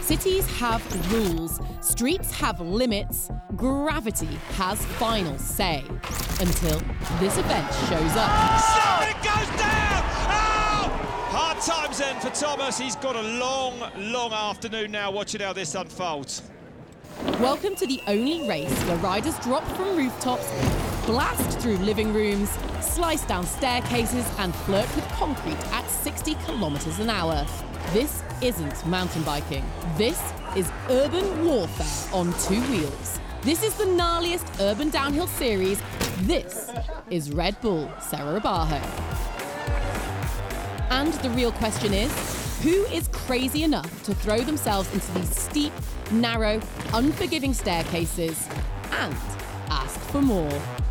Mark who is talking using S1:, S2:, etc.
S1: Cities have rules, streets have limits, gravity has final say. Until this event shows up.
S2: Oh, it goes down! Oh! Hard times then for Thomas. He's got a long, long afternoon now watching how this unfolds.
S1: Welcome to the only race where riders drop from rooftops, blast through living rooms, slice down staircases and flirt with concrete at 60 kilometers an hour. This isn't mountain biking. This is urban warfare on two wheels. This is the gnarliest urban downhill series. This is Red Bull Cerro Abajo. And the real question is, who is crazy enough to throw themselves into these steep, narrow, unforgiving staircases and ask for more?